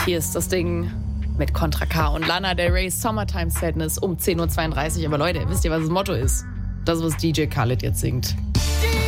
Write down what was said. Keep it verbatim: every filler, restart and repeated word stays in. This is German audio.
Hier ist das Ding mit Contra K und Lana Del Rey's Summertime Sadness um zehn Uhr zweiunddreißig. Aber Leute, wisst ihr, was das Motto ist? Das, was D J Khaled jetzt singt.